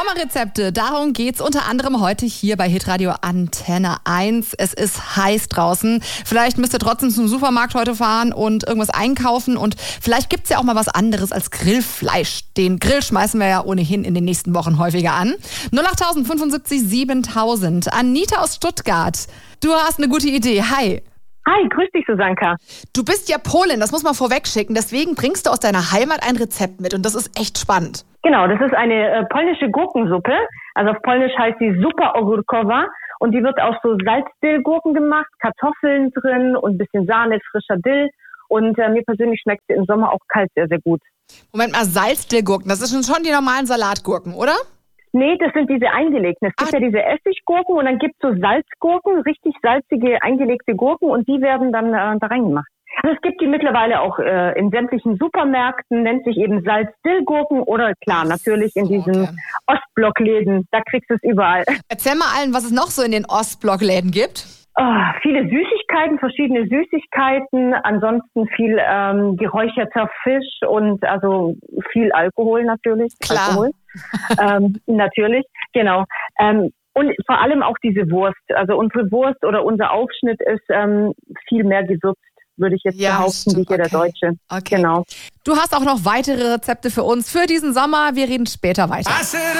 Sommerrezepte, darum geht's unter anderem heute hier bei Hitradio Antenne 1. Es ist heiß draußen. Vielleicht müsst ihr trotzdem zum Supermarkt heute fahren und irgendwas einkaufen. Und vielleicht gibt's ja auch mal was anderes als Grillfleisch. Den Grill schmeißen wir ja ohnehin in den nächsten Wochen häufiger an. 08000 75 7000. Anita aus Stuttgart, du hast eine gute Idee. Hi. Hi, grüß dich, Susanka. Du bist ja Polin, das muss man vorweg schicken. Deswegen bringst du aus deiner Heimat ein Rezept mit und das ist echt spannend. Genau, das ist eine polnische Gurkensuppe. Also auf Polnisch heißt sie Zupa ogórkowa und die wird aus so Salzdillgurken gemacht, Kartoffeln drin und ein bisschen Sahne, frischer Dill. Und mir persönlich schmeckt sie im Sommer auch kalt sehr, sehr gut. Moment mal, Salzdillgurken, das sind schon die normalen Salatgurken, oder? Nee, das sind diese eingelegten. Es gibt ja diese Essiggurken und dann gibt es so Salzgurken, richtig salzige, eingelegte Gurken und die werden dann da reingemacht. Also es gibt die mittlerweile auch in sämtlichen Supermärkten, nennt sich eben Salzdillgurken oder klar, natürlich in diesen Ostblockläden, da kriegst du es überall. Erzähl mal allen, was es noch so in den Ostblockläden gibt. Viele Süßigkeiten, verschiedene Süßigkeiten, ansonsten viel geräucherter Fisch und also viel Alkohol natürlich. Klar. Alkohol. Natürlich, genau. Und vor allem auch diese Wurst. Also unsere Wurst oder unser Aufschnitt ist viel mehr gewürzt, würde ich jetzt behaupten, wie hier der Deutsche. Okay. Genau. Du hast auch noch weitere Rezepte für uns für diesen Sommer. Wir reden später weiter.